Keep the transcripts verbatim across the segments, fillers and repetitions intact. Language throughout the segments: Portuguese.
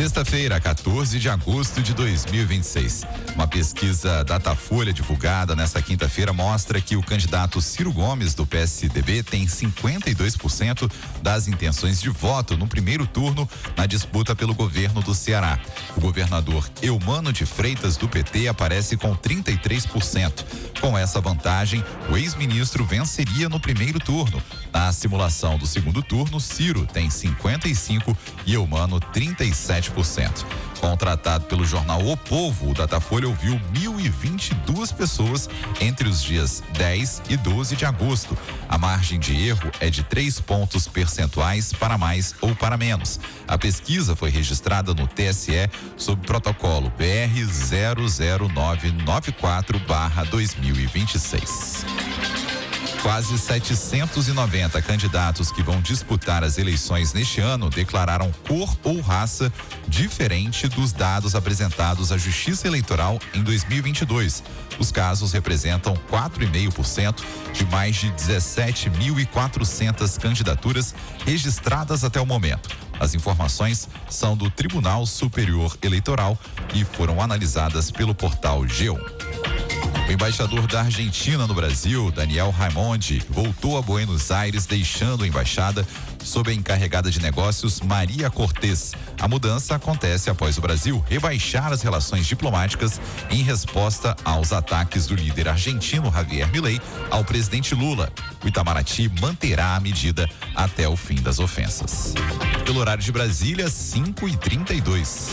Sexta-feira, quatorze de agosto de dois mil e vinte e seis. Uma pesquisa Datafolha divulgada nesta quinta-feira mostra que o candidato Ciro Gomes, do P S D B, tem cinquenta e dois por cento das intenções de voto no primeiro turno na disputa pelo governo do Ceará. O governador Eumano de Freitas, do P T, aparece com trinta e três por cento. Com essa vantagem, o ex-ministro venceria no primeiro turno. Na simulação do segundo turno, Ciro tem cinquenta e cinco por cento e Eumano trinta e sete por cento. Contratado pelo jornal O Povo, o Datafolha ouviu mil e vinte e duas pessoas entre os dias dez e doze de agosto. A margem de erro é de três pontos percentuais para mais ou para menos. A pesquisa foi registrada no T S E sob protocolo B R zero zero nove nove quatro barra dois mil e vinte e seis. Quase setecentos e noventa candidatos que vão disputar as eleições neste ano declararam cor ou raça diferente dos dados apresentados à Justiça Eleitoral em dois mil e vinte e dois. Os casos representam quatro vírgula cinco por cento de mais de dezessete mil e quatrocentas candidaturas registradas até o momento. As informações são do Tribunal Superior Eleitoral e foram analisadas pelo portal G um. O embaixador da Argentina no Brasil, Daniel Raimondi, voltou a Buenos Aires, deixando a embaixada sob a encarregada de negócios Maria Cortés. A mudança acontece após o Brasil rebaixar as relações diplomáticas em resposta aos ataques do líder argentino Javier Milei ao presidente Lula. O Itamaraty manterá a medida até o fim das ofensas. Pelo horário de Brasília, cinco e trinta e dois.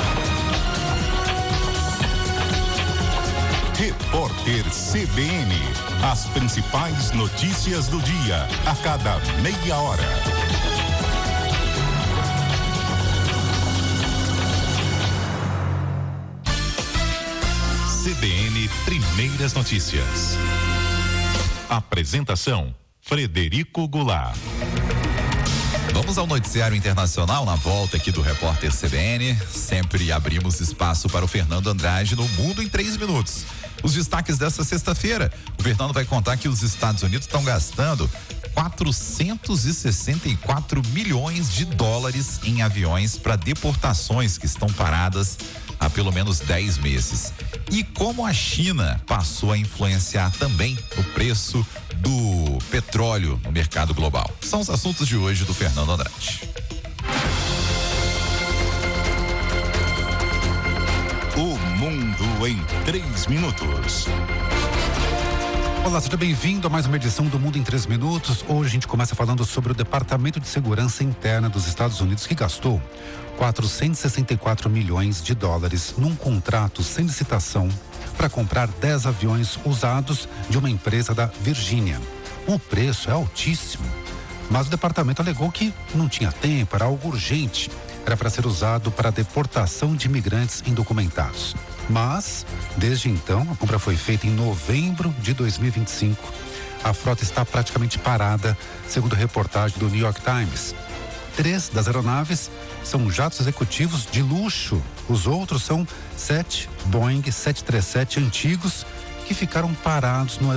Repórter C B N. As principais notícias do dia, a cada meia hora. C B N Primeiras Notícias. Apresentação: Frederico Goulart. Vamos ao noticiário internacional na volta aqui do Repórter C B N. Sempre abrimos espaço para o Fernando Andrade no Mundo em três minutos. Os destaques dessa sexta-feira. O Fernando vai contar que os Estados Unidos estão gastando quatrocentos e sessenta e quatro milhões de dólares em aviões para deportações que estão paradas há pelo menos dez meses. E como a China passou a influenciar também o preço do petróleo no mercado global. São os assuntos de hoje do Fernando Andrade. O Mundo em três minutos. Olá, seja bem-vindo a mais uma edição do Mundo em três minutos. Hoje a gente começa falando sobre o Departamento de Segurança Interna dos Estados Unidos, que gastou quatrocentos e sessenta e quatro milhões de dólares num contrato sem licitação para comprar dez aviões usados de uma empresa da Virgínia. O preço é altíssimo, mas o departamento alegou que não tinha tempo, era algo urgente, era para ser usado para a deportação de imigrantes indocumentados. Mas, desde então, a compra foi feita em novembro de dois mil e vinte e cinco. A frota está praticamente parada, segundo reportagem do New York Times. Três das aeronaves são jatos executivos de luxo. Os outros são sete Boeing sete três sete antigos que ficaram parados no aeroporto.